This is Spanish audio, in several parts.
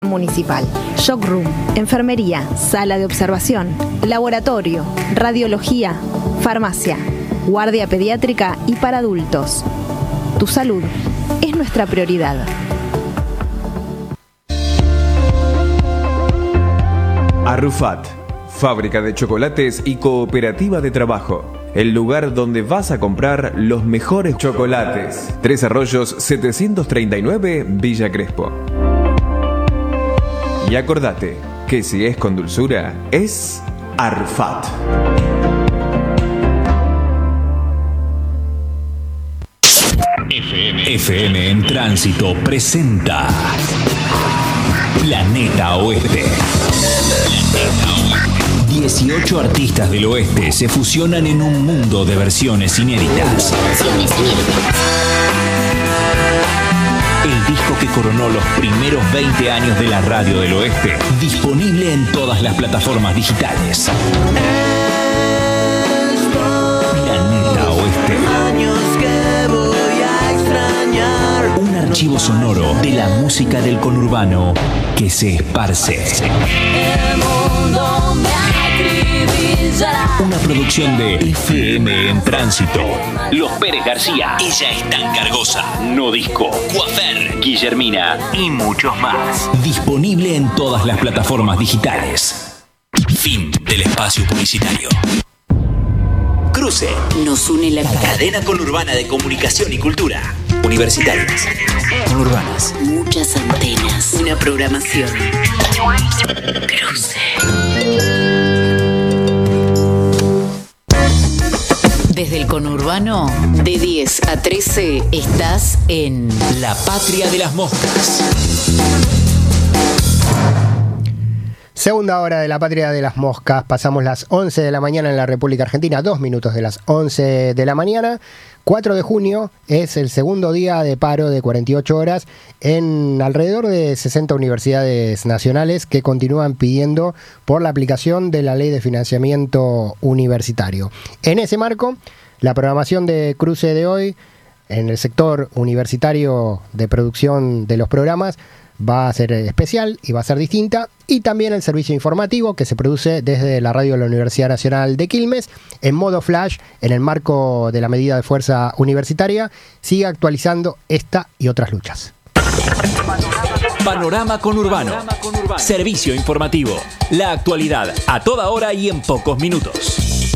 Municipal, Shockroom, enfermería, sala de observación, laboratorio, radiología, farmacia, guardia pediátrica y para adultos. Tu salud es nuestra prioridad. Arrufat, fábrica de chocolates y cooperativa de trabajo. El lugar donde vas a comprar los mejores chocolates. 3 Arroyos 739 Villa Crespo. Y acordate que si es con dulzura, es Arrufat. FM en Tránsito presenta Planeta Oeste. 18 artistas del oeste se fusionan en un mundo de versiones inéditas. El disco que coronó los primeros 20 años de la radio del oeste, disponible en todas las plataformas digitales. Planeta Oeste. Un archivo sonoro de la música del conurbano que se esparce. Una producción de FM en Tránsito. Los Pérez García, Ella es tan cargosa, No Disco, Coafer, Guillermina y muchos más. Disponible en todas las plataformas digitales. Fin del espacio publicitario. Cruce. Nos une la cadena conurbana de comunicación y cultura. Universitarias. Conurbanas. Muchas antenas. Una programación. Cruce. Desde el conurbano, de 10 a 13, estás en La Patria de las Moscas. Segunda hora de La Patria de las Moscas. Pasamos las 11 de la mañana en la República Argentina, 2 minutos de las 11 de la mañana. 4 de junio es el segundo día de paro de 48 horas en alrededor de 60 universidades nacionales que continúan pidiendo por la aplicación de la Ley de Financiamiento Universitario. En ese marco, la programación de Cruce de hoy en el sector universitario de producción de los programas va a ser especial y va a ser distinta, y también el servicio informativo que se produce desde la radio de la Universidad Nacional de Quilmes en modo flash en el marco de la medida de fuerza universitaria sigue actualizando esta y otras luchas. Panorama Conurbano. Servicio informativo. La actualidad a toda hora y en pocos minutos.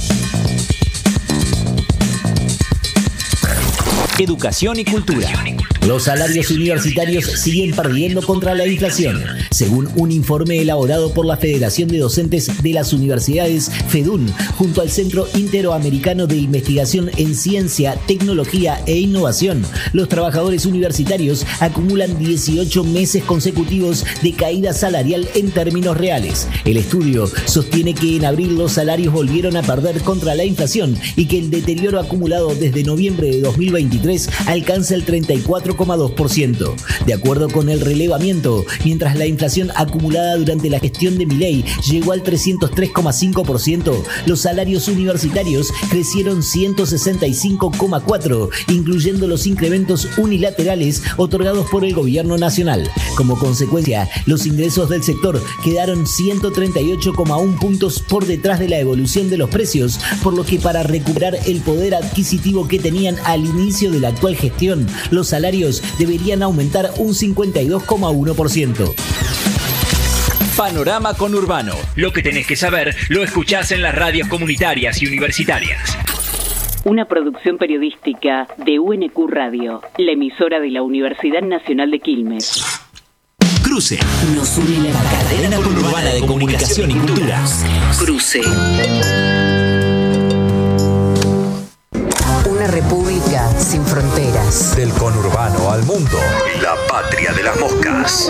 Educación y cultura. Los salarios universitarios siguen perdiendo contra la inflación, según un informe elaborado por la Federación de Docentes de las Universidades, FEDUN, junto al Centro Interamericano de Investigación en Ciencia, Tecnología e Innovación. Los trabajadores universitarios acumulan 18 meses consecutivos de caída salarial en términos reales. El estudio sostiene que en abril los salarios volvieron a perder contra la inflación y que el deterioro acumulado desde noviembre de 2023 alcanza el 34,2%. De acuerdo con el relevamiento, mientras la inflación acumulada durante la gestión de Milei llegó al 303,5%, los salarios universitarios crecieron 165,4%, incluyendo los incrementos unilaterales otorgados por el gobierno nacional. Como consecuencia, los ingresos del sector quedaron 138,1 puntos por detrás de la evolución de los precios, por lo que para recuperar el poder adquisitivo que tenían al inicio de la actual gestión, los salarios deberían aumentar un 52,1%. Panorama Conurbano. Lo que tenés que saber lo escuchás en las radios comunitarias y universitarias. Una producción periodística de UNQ Radio, la emisora de la Universidad Nacional de Quilmes. Cruce. Nos une la cadena conurbana de comunicación y cultura. Cruce. Una república sin fronteras. Del conurbano al mundo. La Patria de las Moscas.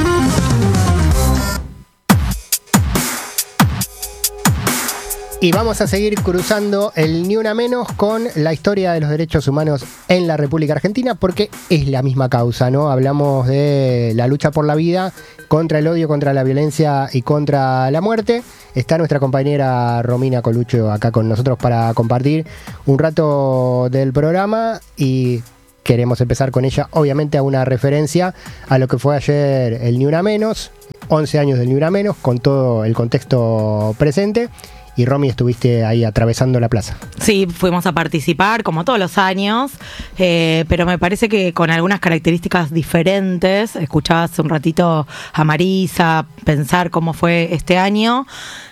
Y vamos a seguir cruzando el Ni Una Menos con la historia de los derechos humanos en la República Argentina, porque es la misma causa, ¿no? Hablamos de la lucha por la vida, contra el odio, contra la violencia y contra la muerte. Está nuestra compañera Romina Coluccio acá con nosotros para compartir un rato del programa y queremos empezar con ella, obviamente, a una referencia a lo que fue ayer el Ni Una Menos, 11 años del Ni Una Menos, con todo el contexto presente. Y Romy, estuviste ahí atravesando la plaza. Sí, fuimos a participar como todos los años, pero me parece que con algunas características diferentes. Escuchaba hace un ratito a Marisa pensar cómo fue este año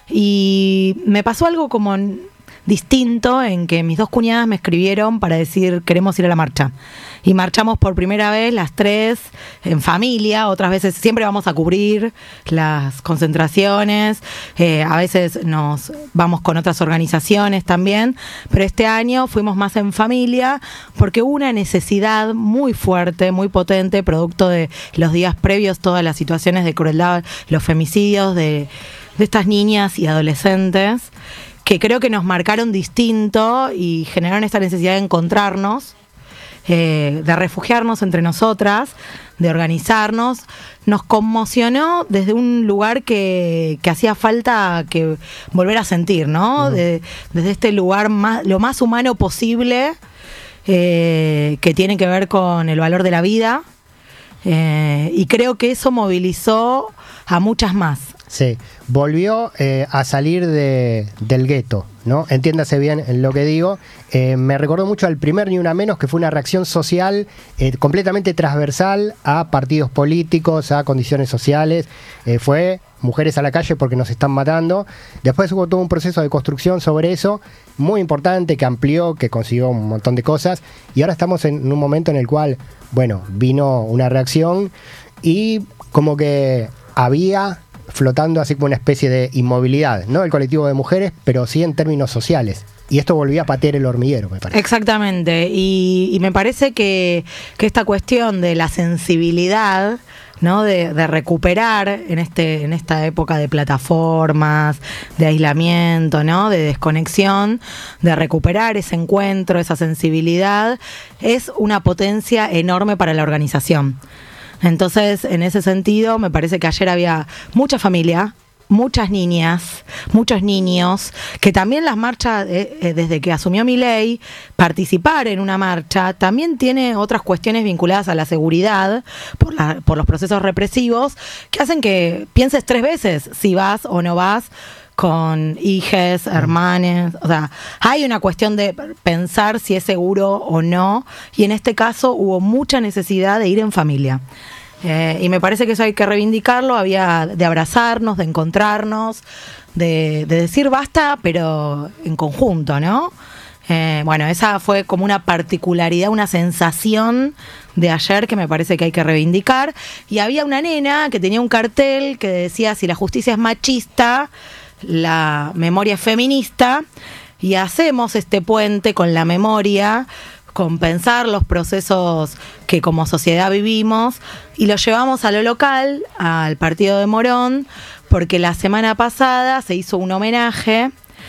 y me pasó algo como distinto en que mis dos cuñadas me escribieron para decir queremos ir a la marcha. Y marchamos por primera vez las tres en familia, otras veces siempre vamos a cubrir las concentraciones, a veces nos vamos con otras organizaciones también, pero este año fuimos más en familia porque hubo una necesidad muy fuerte, muy potente, producto de los días previos, todas las situaciones de crueldad, los femicidios de estas niñas y adolescentes, que creo que nos marcaron distinto y generaron esta necesidad de encontrarnos, de refugiarnos entre nosotras, de organizarnos. Nos conmocionó desde un lugar que hacía falta que volver a sentir, ¿no? Desde este lugar lo más humano posible, que tiene que ver con el valor de la vida, y creo que eso movilizó a muchas más. Sí, volvió a salir del gueto, ¿no? Entiéndase bien lo que digo. Me recordó mucho al primer Ni Una Menos, que fue una reacción social completamente transversal a partidos políticos, a condiciones sociales. Fue mujeres a la calle porque nos están matando. Después hubo todo un proceso de construcción sobre eso, muy importante, que amplió, que consiguió un montón de cosas. Y ahora estamos en un momento en el cual, bueno, vino una reacción y como que había flotando así como una especie de inmovilidad, ¿no? El colectivo de mujeres, pero sí en términos sociales. Y esto volvía a patear el hormiguero, me parece. Exactamente. Y me parece que esta cuestión de la sensibilidad, ¿no? De recuperar en esta época de plataformas, de aislamiento, ¿no? De desconexión, de recuperar ese encuentro, esa sensibilidad, es una potencia enorme para la organización. Entonces, en ese sentido, me parece que ayer había mucha familia, muchas niñas, muchos niños, que también las marchas, desde que asumió Milei, participar en una marcha también tiene otras cuestiones vinculadas a la seguridad por los procesos represivos que hacen que pienses 3 veces si vas o no vas con hijes, hermanes. O sea, hay una cuestión de pensar si es seguro o no, y en este caso hubo mucha necesidad de ir en familia. Y me parece que eso hay que reivindicarlo, había de abrazarnos, de encontrarnos, de decir basta, pero en conjunto, ¿no? Bueno, esa fue como una particularidad, una sensación de ayer que me parece que hay que reivindicar. Y había una nena que tenía un cartel que decía: si la justicia es machista, la memoria es feminista, y hacemos este puente con la memoria, con pensar los procesos que como sociedad vivimos, y lo llevamos a lo local, al partido de Morón, porque la semana pasada se hizo un homenaje,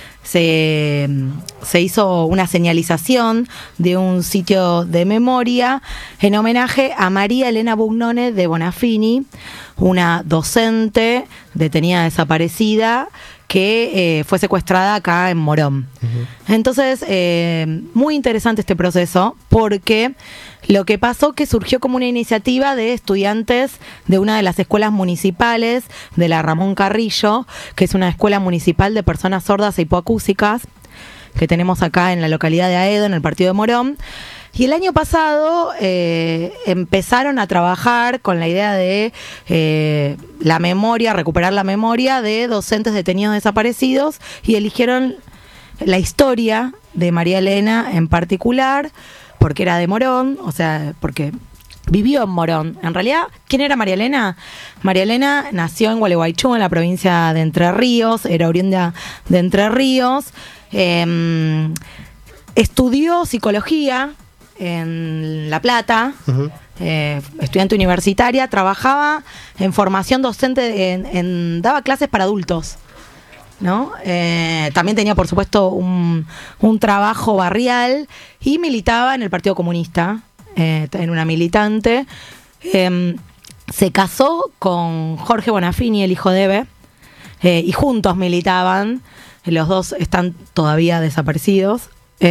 se hizo una señalización de un sitio de memoria en homenaje a María Elena Bugnone de Bonafini, una docente detenida desaparecida que fue secuestrada acá en Morón. Uh-huh. Entonces, muy interesante este proceso, porque lo que pasó que surgió como una iniciativa de estudiantes de una de las escuelas municipales de la Ramón Carrillo, que es una escuela municipal de personas sordas e hipoacúsicas, que tenemos acá en la localidad de Aedo, en el partido de Morón. Y el año pasado empezaron a trabajar con la idea de la memoria, recuperar la memoria de docentes detenidos desaparecidos, y eligieron la historia de María Elena en particular, porque era de Morón, o sea, porque vivió en Morón. En realidad, ¿quién era María Elena? María Elena nació en Gualeguaychú, en la provincia de Entre Ríos, era oriunda de Entre Ríos, estudió psicología en La Plata, uh-huh. Estudiante universitaria, trabajaba en formación docente, daba clases para adultos, ¿no? También tenía, por supuesto, un trabajo barrial, y militaba en el Partido Comunista, en una militante. Se casó con Jorge Bonafini, el hijo de Eve, y juntos militaban. Los dos están todavía desaparecidos.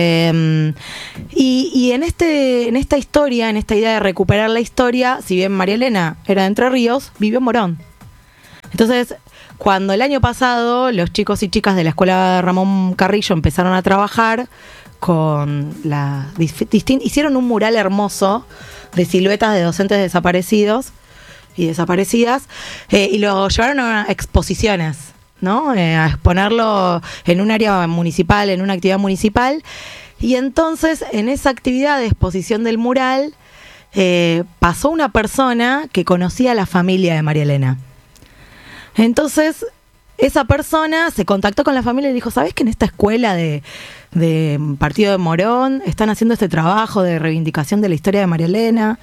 Y en esta historia, en esta idea de recuperar la historia, si bien María Elena era de Entre Ríos, vivió en Morón. Entonces, cuando el año pasado los chicos y chicas de la escuela Ramón Carrillo empezaron a trabajar con hicieron un mural hermoso de siluetas de docentes desaparecidos y desaparecidas, y lo llevaron a exposiciones, ¿no? A exponerlo en un área municipal, en una actividad municipal. Y entonces, en esa actividad de exposición del mural, pasó una persona que conocía a la familia de María Elena. Entonces, esa persona se contactó con la familia y dijo, ¿sabés que en esta escuela de Partido de Morón están haciendo este trabajo de reivindicación de la historia de María Elena?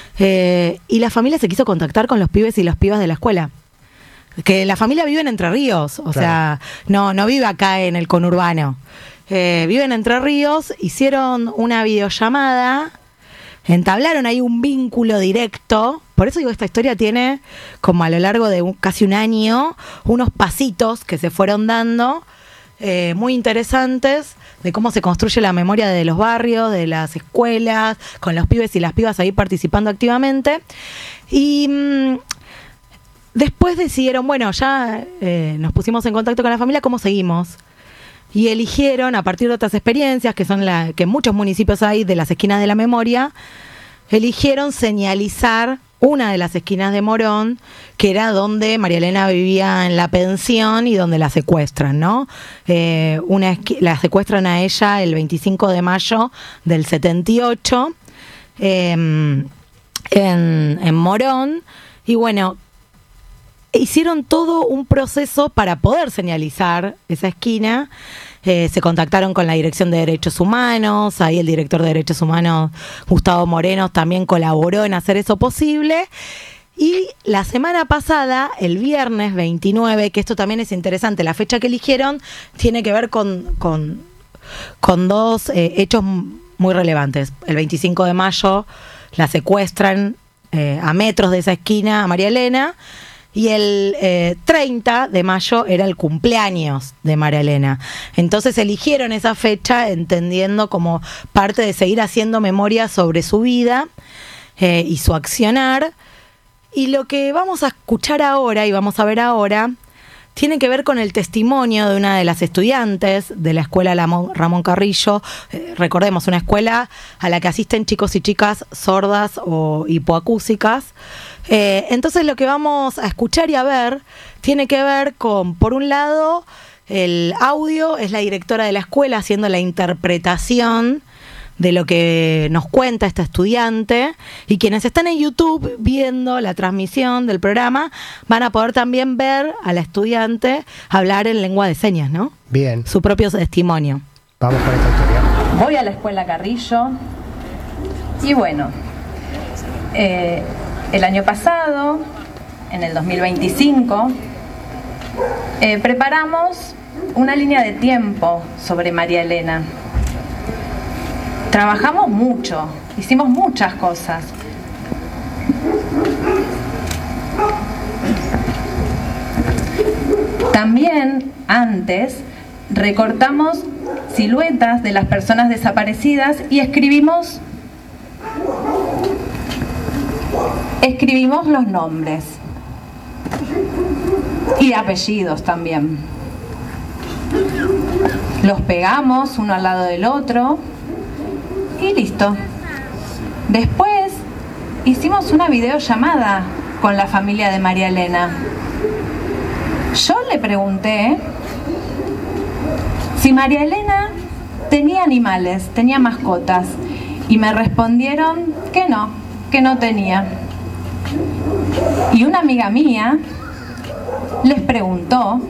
Y la familia se quiso contactar con los pibes y las pibas de la escuela. Que la familia vive en Entre Ríos, o sea, no vive acá en el conurbano. Vive en Entre Ríos, hicieron una videollamada, entablaron ahí un vínculo directo. Por eso digo, esta historia tiene, como a lo largo de casi un año, unos pasitos que se fueron dando muy interesantes de cómo se construye la memoria de los barrios, de las escuelas, con los pibes y las pibas ahí participando activamente. Y después decidieron, bueno, ya nos pusimos en contacto con la familia, ¿cómo seguimos? Y eligieron, a partir de otras experiencias, que son que en muchos municipios hay de las esquinas de la memoria, eligieron señalizar una de las esquinas de Morón, que era donde María Elena vivía en la pensión y donde la secuestran, ¿no? La secuestran a ella el 25 de mayo del 78 en Morón. Y bueno, hicieron todo un proceso para poder señalizar esa esquina. Se contactaron con la Dirección de Derechos Humanos, ahí el director de Derechos Humanos, Gustavo Moreno, también colaboró en hacer eso posible. Y la semana pasada, el viernes 29, que esto también es interesante, la fecha que eligieron tiene que ver con dos hechos muy relevantes. El 25 de mayo la secuestran a metros de esa esquina a María Elena. Y el 30 de mayo era el cumpleaños de María Elena. Entonces eligieron esa fecha entendiendo como parte de seguir haciendo memoria sobre su vida y su accionar. Y lo que vamos a escuchar ahora y vamos a ver ahora tiene que ver con el testimonio de una de las estudiantes de la escuela Ramón Carrillo. Recordemos, una escuela a la que asisten chicos y chicas sordas o hipoacúsicas. Entonces lo que vamos a escuchar y a ver tiene que ver con, por un lado, el audio, es la directora de la escuela haciendo la interpretación de lo que nos cuenta esta estudiante, y quienes están en YouTube viendo la transmisión del programa van a poder también ver a la estudiante hablar en lengua de señas, ¿no? Bien. Su propio testimonio. Vamos con esta historia. Voy a la escuela Carrillo y bueno, el año pasado, en el 2025, preparamos una línea de tiempo sobre María Elena. Trabajamos mucho, hicimos muchas cosas. También, antes, recortamos siluetas de las personas desaparecidas y escribimos los nombres y apellidos también. Los pegamos uno al lado del otro y listo. Después hicimos una videollamada con la familia de María Elena. Yo le pregunté si María Elena tenía animales, tenía mascotas, y me respondieron que no tenía. Y una amiga mía les preguntó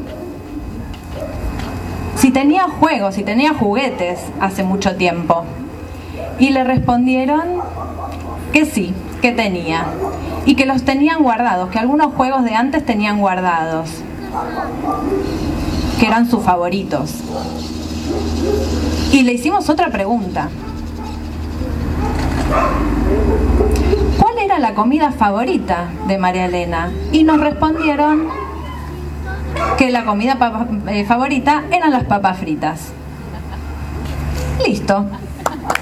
si tenía juegos, si tenía juguetes hace mucho tiempo. Y le respondieron que sí, que tenía. Y que los tenían guardados, que algunos juegos de antes tenían guardados, que eran sus favoritos. Y le hicimos otra pregunta. ¿Cuál era la comida favorita de María Elena? Y nos respondieron que la comida favorita eran las papas fritas. Listo.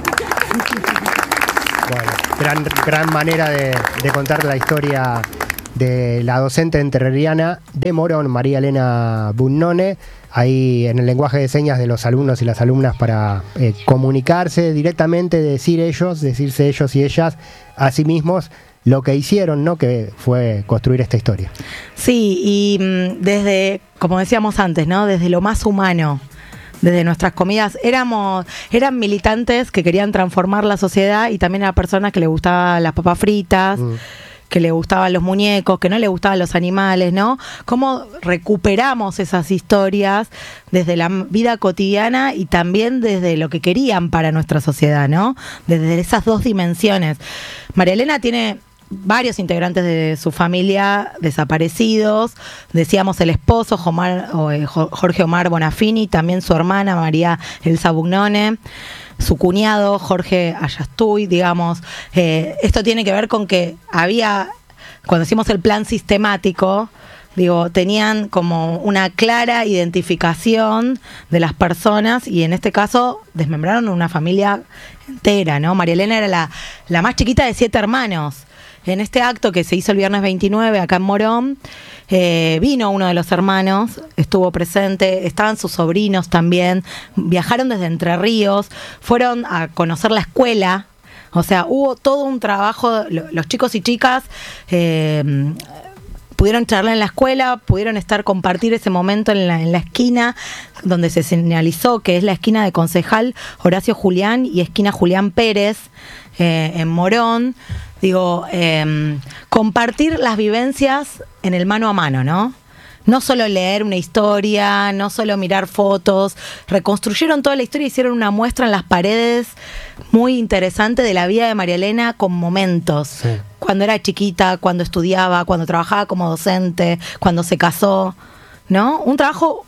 Bueno, gran manera de contar la historia de la docente entrerriana de Morón, María Elena Bugnone, ahí en el lenguaje de señas de los alumnos y las alumnas para comunicarse directamente, decirse ellos y ellas a sí mismos lo que hicieron, ¿no? Que fue construir esta historia. Sí, y desde, como decíamos antes, ¿no? Desde lo más humano, desde nuestras comidas, eran militantes que querían transformar la sociedad, y también eran personas que les gustaban las papas fritas, que le gustaban los muñecos, que no le gustaban los animales, ¿no? Cómo recuperamos esas historias desde la vida cotidiana y también desde lo que querían para nuestra sociedad, ¿no? Desde esas dos dimensiones. María Elena tiene varios integrantes de su familia desaparecidos, decíamos el esposo Jorge Omar Bonafini, también su hermana María Elsa Bugnone, su cuñado Jorge Ayastuy, digamos. Esto tiene que ver con que cuando hicimos el plan sistemático, tenían como una clara identificación de las personas, y en este caso desmembraron una familia entera, ¿no? María Elena era la más chiquita de 7 hermanos. En este acto que se hizo el viernes 29 acá en Morón, vino uno de los hermanos, estuvo presente, estaban sus sobrinos también, viajaron desde Entre Ríos, fueron a conocer la escuela, o sea, hubo todo un trabajo, los chicos y chicas pudieron charlar en la escuela, pudieron compartir ese momento en la esquina donde se señalizó que es la esquina de Concejal Horacio Julián y esquina Julián Pérez en Morón. Compartir las vivencias en el mano a mano, ¿no? No solo leer una historia, no solo mirar fotos, reconstruyeron toda la historia, hicieron una muestra en las paredes muy interesante de la vida de María Elena con momentos. Sí. Cuando era chiquita, cuando estudiaba, cuando trabajaba como docente, cuando se casó, ¿no? Un trabajo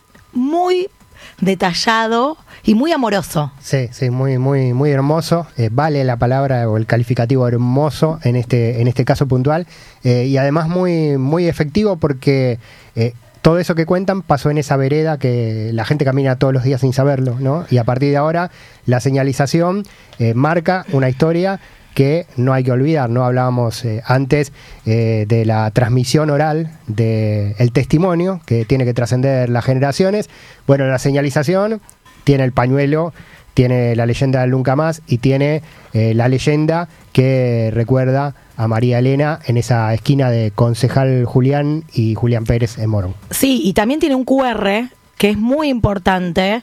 muy detallado y muy amoroso. Sí, muy, muy, muy hermoso. Vale la palabra o el calificativo hermoso en este caso puntual. Y además muy, muy efectivo porque todo eso que cuentan pasó en esa vereda que la gente camina todos los días sin saberlo, ¿no? Y a partir de ahora la señalización marca una historia que no hay que olvidar, ¿no? Hablábamos antes de la transmisión oral del testimonio que tiene que trascender las generaciones. Bueno, la señalización tiene el pañuelo, tiene la leyenda del Nunca Más y tiene la leyenda que recuerda a María Elena en esa esquina de Concejal Julián y Julián Pérez en Morón. Sí, y también tiene un QR que es muy importante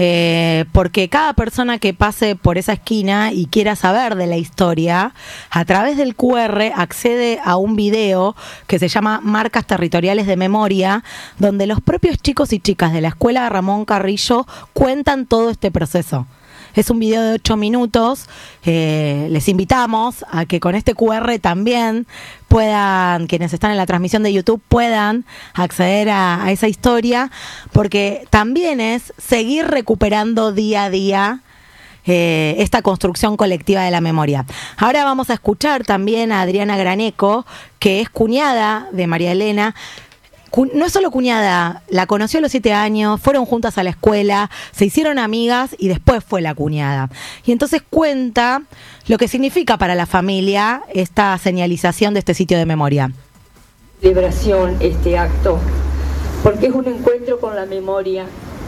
porque cada persona que pase por esa esquina y quiera saber de la historia, a través del QR accede a un video que se llama Marcas Territoriales de Memoria, donde los propios chicos y chicas de la Escuela Ramón Carrillo cuentan todo este proceso. Es un video de 8 minutos, les invitamos a que con este QR también puedan, quienes están en la transmisión de YouTube, puedan acceder a esa historia, porque también es seguir recuperando día a día esta construcción colectiva de la memoria. Ahora vamos a escuchar también a Adriana Graneco, que es cuñada de María Elena. No es solo cuñada, la conoció a los 7 años, fueron juntas a la escuela, se hicieron amigas y después fue la cuñada. Y entonces cuenta lo que significa para la familia esta señalización de este sitio de memoria. Celebración este acto, porque es un encuentro con la memoria.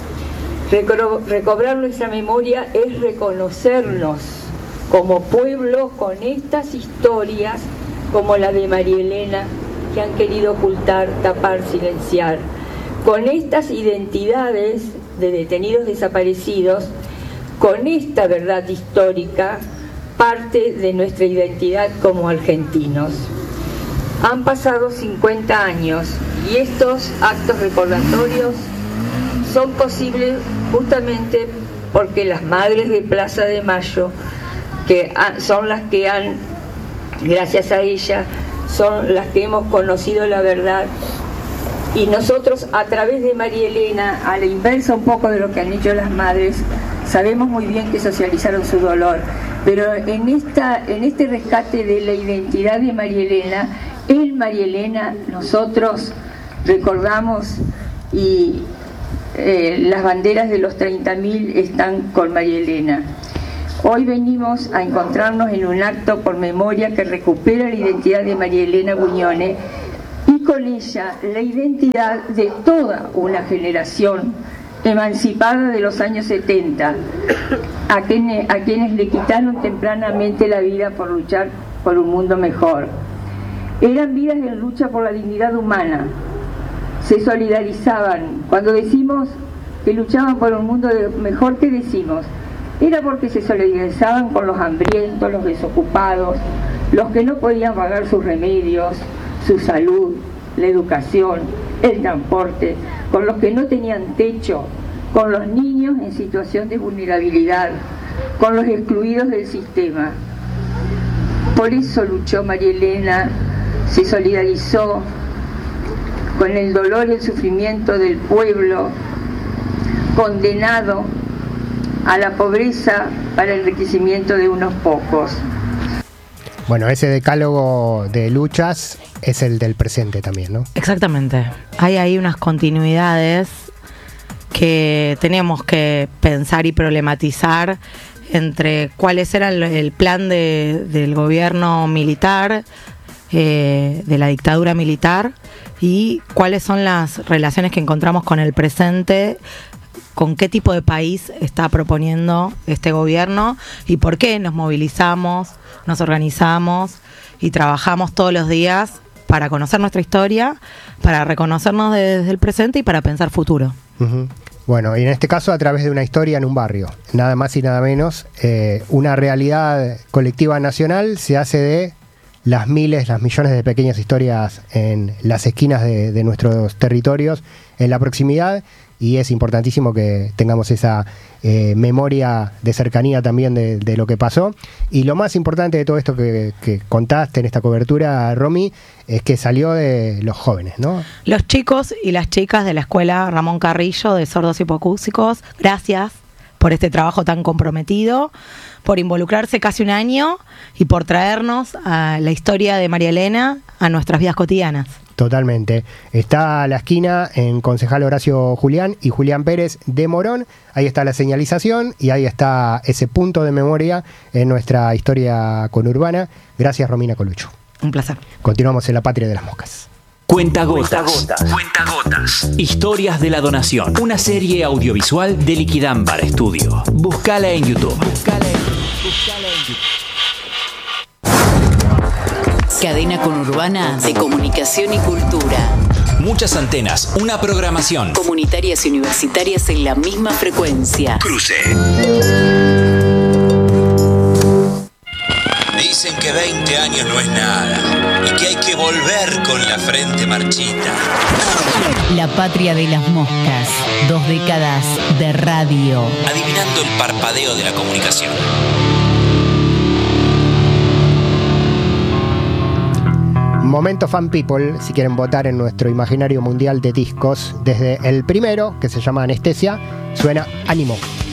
Recobrar nuestra memoria es reconocernos como pueblo con estas historias como la de María Elena, que han querido ocultar, tapar, silenciar. Con estas identidades de detenidos desaparecidos, con esta verdad histórica, parte de nuestra identidad como argentinos. Han pasado 50 años y estos actos recordatorios son posibles justamente porque las madres de Plaza de Mayo, que son las que han, gracias a ellas, son las que hemos conocido la verdad, y nosotros a través de María Elena, a la inversa un poco de lo que han hecho las madres, sabemos muy bien que socializaron su dolor, pero en este rescate de la identidad de María Elena, en María Elena nosotros recordamos, y las banderas de los 30.000 están con María Elena. Hoy venimos a encontrarnos en un acto por memoria que recupera la identidad de María Elena Buñone y con ella la identidad de toda una generación emancipada de los años 70, a quienes le quitaron tempranamente la vida por luchar por un mundo mejor. Eran vidas en lucha por la dignidad humana, se solidarizaban. Cuando decimos que luchaban por un mundo mejor, ¿qué decimos? Era porque se solidarizaban con los hambrientos, los desocupados, los que no podían pagar sus remedios, su salud, la educación, el transporte, con los que no tenían techo, con los niños en situación de vulnerabilidad, con los excluidos del sistema. Por eso luchó María Elena, se solidarizó con el dolor y el sufrimiento del pueblo condenado a la pobreza para el enriquecimiento de unos pocos. Bueno, ese decálogo de luchas es el del presente también, ¿no? Exactamente. Hay ahí unas continuidades que tenemos que pensar y problematizar entre cuáles eran el plan del gobierno militar, de la dictadura militar, y cuáles son las relaciones que encontramos con el presente, con qué tipo de país está proponiendo este gobierno y por qué nos movilizamos, nos organizamos y trabajamos todos los días para conocer nuestra historia, para reconocernos desde el presente y para pensar futuro. Uh-huh. Bueno, y en este caso a través de una historia en un barrio, nada más y nada menos. Una realidad colectiva nacional se hace de las miles, las millones de pequeñas historias en las esquinas de nuestros territorios, en la proximidad, y es importantísimo que tengamos esa memoria de cercanía también de lo que pasó. Y lo más importante de todo esto que contaste en esta cobertura, Romy, es que salió de los jóvenes, ¿no? Los chicos y las chicas de la Escuela Ramón Carrillo de Sordos Hipoacúsicos, gracias por este trabajo tan comprometido, por involucrarse casi un año y por traernos a la historia de María Elena a nuestras vidas cotidianas. Totalmente. Está a la esquina en Concejal Horacio Julián y Julián Pérez de Morón. Ahí está la señalización y ahí está ese punto de memoria en nuestra historia conurbana. Gracias, Romina Colucho. Un placer. Continuamos en La Patria de las Moscas. Cuentagotas. Cuentagotas. Historias de la donación. Una serie audiovisual de Liquidambar Estudio. Búscala en YouTube. Cadena conurbana de comunicación y cultura. Muchas antenas, una programación. Comunitarias y universitarias en la misma frecuencia. Cruce. Dicen que 20 años no es nada y que hay que volver con la frente marchita. La Patria de las Moscas. 2 décadas de radio. Adivinando el parpadeo de la comunicación. Momento Fan People, si quieren votar en nuestro imaginario mundial de discos. Desde el primero, que se llama Anestesia, suena Ánimo.